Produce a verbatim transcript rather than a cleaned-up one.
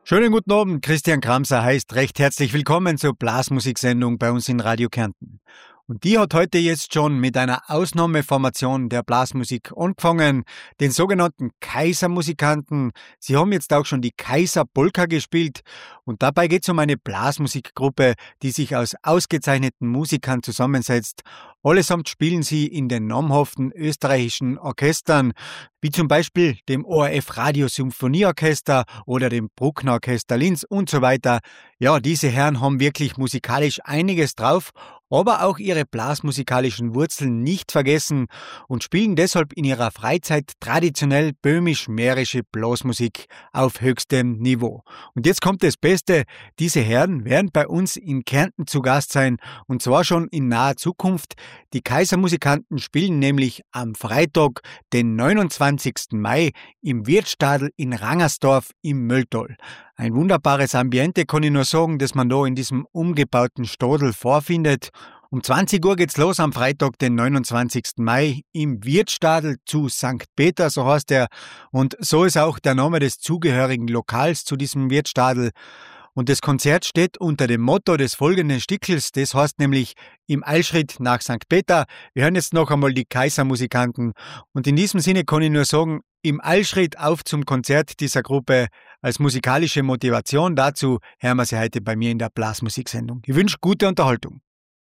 Schönen guten Abend, Christian Kramser heißt recht herzlich willkommen zur Blasmusiksendung bei uns in Radio Kärnten. Und die hat heute jetzt schon mit einer Ausnahmeformation der Blasmusik angefangen, den sogenannten Kaisermusikanten. Sie haben jetzt auch schon die Kaiserpolka gespielt und dabei geht es um eine Blasmusikgruppe, die sich aus ausgezeichneten Musikern zusammensetzt. Allesamt spielen sie in den namhaften österreichischen Orchestern, wie zum Beispiel dem O R F Radiosymphonieorchester oder dem Bruckner Orchester Linz und so weiter. Ja, diese Herren haben wirklich musikalisch einiges drauf, aber auch ihre blasmusikalischen Wurzeln nicht vergessen und spielen deshalb in ihrer Freizeit traditionell böhmisch-mährische Blasmusik auf höchstem Niveau. Und jetzt kommt das Beste, diese Herren werden bei uns in Kärnten zu Gast sein und zwar schon in naher Zukunft. Die Kaisermusikanten spielen nämlich am Freitag, den neunundzwanzigsten Mai, im Wirtsstadl in Rangersdorf im Mölltal. Ein wunderbares Ambiente, kann ich nur sagen, das man da in diesem umgebauten Stadl vorfindet. Um zwanzig Uhr geht's los am Freitag, den neunundzwanzigsten Mai, im Wirtsstadl zu Sankt Peter, so heißt er. Und so ist auch der Name des zugehörigen Lokals zu diesem Wirtsstadl. Und das Konzert steht unter dem Motto des folgenden Stickels, das heißt nämlich im Eilschritt nach Sankt Peter. Wir hören jetzt noch einmal die Kaisermusikanten. Und in diesem Sinne kann ich nur sagen, im Eilschritt auf zum Konzert dieser Gruppe. Als musikalische Motivation dazu hören wir sie heute bei mir in der Blasmusiksendung. Ich wünsche gute Unterhaltung.